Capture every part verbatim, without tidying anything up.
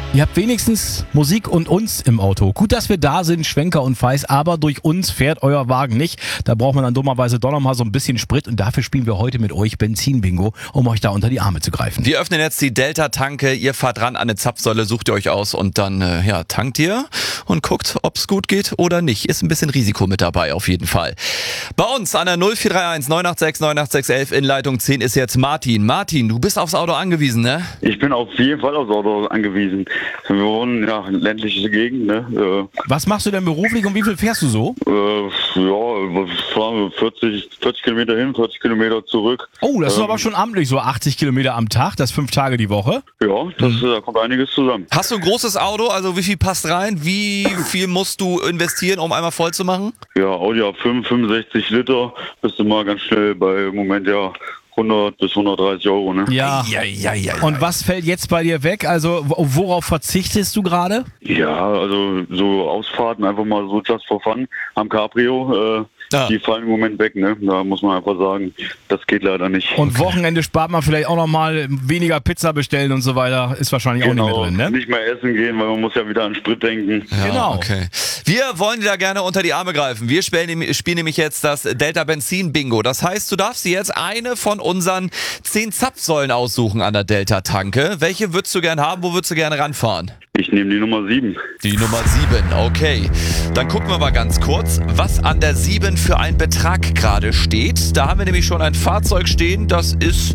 Ihr habt wenigstens Musik und uns im Auto. Gut, dass wir da sind, Schwenker und Feis, aber durch uns fährt euer Wagen nicht. Da braucht man dann dummerweise doch noch mal so ein bisschen Sprit und dafür spielen wir heute mit euch Benzin-Bingo, um euch da unter die Arme zu greifen. Wir öffnen jetzt die Delta-Tanke, ihr fahrt ran an eine Zapfsäule, sucht ihr euch aus und dann äh, ja, tankt ihr und guckt, ob's gut geht oder nicht. Ist ein bisschen Risiko mit dabei auf jeden Fall. Bei uns an der null vier drei eins neun acht sechs neun acht sechs elf in Leitung zehn ist jetzt Martin. Martin, du bist aufs Auto angewiesen, ne? Ich bin auf jeden Fall aufs Auto angewiesen. Wir wohnen ja in ländliche Gegend, ne? Äh, Was machst du denn beruflich und wie viel fährst du so? äh, ja, fahren wir vierzig, vierzig Kilometer hin, vierzig Kilometer zurück. Oh, das ist Ähm, aber schon amtlich, so achtzig Kilometer am Tag, das fünf Tage die Woche. Ja, das, äh, da kommt einiges zusammen. Hast du ein großes Auto? Also wie viel passt rein? Wie viel musst du investieren, um einmal voll zu machen? Ja, Audi A fünf, fünfundsechzig Liter, bist du mal ganz schnell bei im Moment ja hundert bis hundertdreißig Euro, ne? Ja. Ja, ja, ja. Und was fällt jetzt bei dir weg? Also wo- worauf verzichtest du gerade? Ja, also so Ausfahrten einfach mal so just for fun am Cabrio, äh, Ja. die fallen im Moment weg, ne? Da muss man einfach sagen, das geht leider nicht. Und Wochenende spart man vielleicht auch noch mal weniger Pizza bestellen und so weiter. Ist wahrscheinlich auch nicht mehr drin, ne? Nicht mehr essen gehen, weil man muss ja wieder an Sprit denken. Ja, Genau. Okay. Wir wollen dir da gerne unter die Arme greifen. Wir spielen, nämlich- spielen nämlich jetzt das Delta Benzin Bingo. Das heißt, du darfst dir jetzt eine von unseren zehn Zapfsäulen aussuchen an der Delta Tanke. Welche würdest du gerne haben? Wo würdest du gerne ranfahren? Ich nehme die Nummer sieben. Die Nummer sieben, okay. Dann gucken wir mal ganz kurz, was an der sieben für ein Betrag gerade steht. Da haben wir nämlich schon ein Fahrzeug stehen, das ist,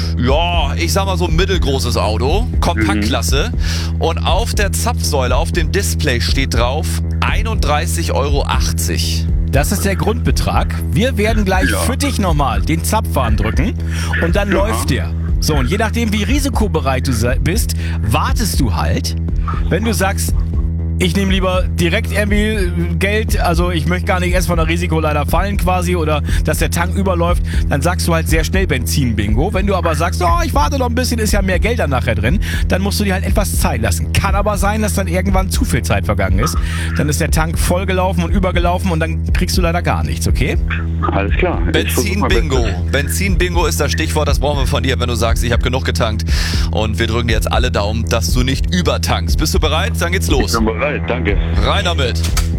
ja, ich sag mal so ein mittelgroßes Auto, Kompaktklasse. Und auf der Zapfsäule, auf dem Display steht drauf einunddreißig Euro achtzig. Das ist der Grundbetrag. Wir werden gleich Ja. für dich nochmal den Zapfhahn drücken und dann Ja. läuft der. So, und je nachdem, wie risikobereit du se- bist, wartest du halt. Wenn du sagst, ich nehme lieber direkt irgendwie Geld, also ich möchte gar nicht erst von der Risiko leider fallen quasi oder dass der Tank überläuft, dann sagst du halt sehr schnell Benzin-Bingo. Wenn du aber sagst, oh, ich warte noch ein bisschen, ist ja mehr Geld dann nachher drin, dann musst du dir halt etwas Zeit lassen. Kann aber sein, dass dann irgendwann zu viel Zeit vergangen ist. Dann ist der Tank vollgelaufen und übergelaufen und dann kriegst du leider gar nichts, okay? Alles klar. Ich versuch mein Benzin-Bingo. Bestes. Benzin-Bingo ist das Stichwort, das brauchen wir von dir, wenn du sagst, ich habe genug getankt. Und wir drücken dir jetzt alle Daumen, dass du nicht übertankst. Bist du bereit? Dann geht's Ich los. bin bereit, danke. Rein damit.